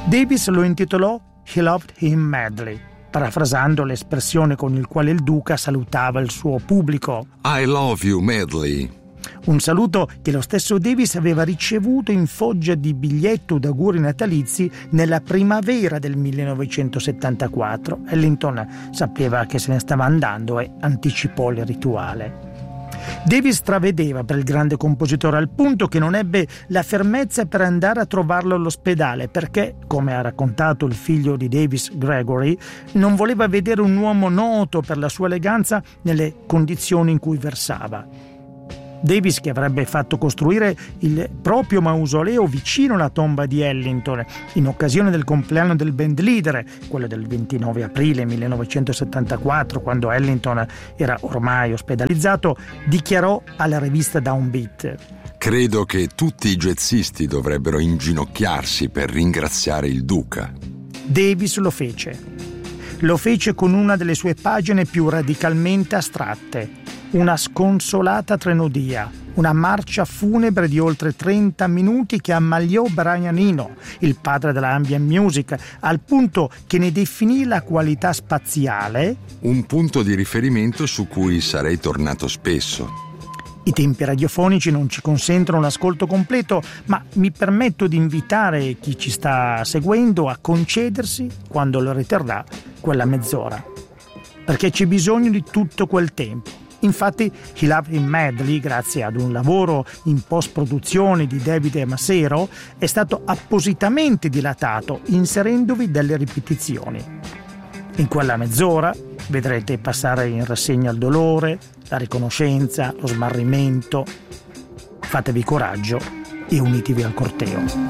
Davis lo intitolò He Loved Him Madly, parafrasando l'espressione con il quale il duca salutava il suo pubblico. I love you madly. Un saluto che lo stesso Davis aveva ricevuto in foggia di biglietto d'auguri natalizi nella primavera del 1974. Ellington sapeva che se ne stava andando e anticipò il rituale. Davis stravedeva per il grande compositore al punto che non ebbe la fermezza per andare a trovarlo all'ospedale perché, come ha raccontato il figlio di Davis, Gregory, non voleva vedere un uomo noto per la sua eleganza nelle condizioni in cui versava. Davis, che avrebbe fatto costruire il proprio mausoleo vicino alla tomba di Ellington in occasione del compleanno del band leader, quello del 29 aprile 1974, quando Ellington era ormai ospedalizzato, dichiarò alla rivista Downbeat: credo che tutti i jazzisti dovrebbero inginocchiarsi per ringraziare il duca. Davis lo fece. Lo fece con una delle sue pagine più radicalmente astratte. Una sconsolata trenudia, una marcia funebre di oltre 30 minuti che ammaliò Brian Eno, il padre della ambient music, al punto che ne definì la qualità spaziale. Un punto di riferimento su cui sarei tornato spesso. I tempi radiofonici non ci consentono un ascolto completo, ma mi permetto di invitare chi ci sta seguendo a concedersi, quando lo riterrà, quella mezz'ora. Perché c'è bisogno di tutto quel tempo. Infatti He Loved Him Madly, grazie ad un lavoro in post-produzione di David Masero, è stato appositamente dilatato inserendovi delle ripetizioni. In quella mezz'ora vedrete passare in rassegna il dolore, la riconoscenza, lo smarrimento. Fatevi coraggio e unitevi al corteo.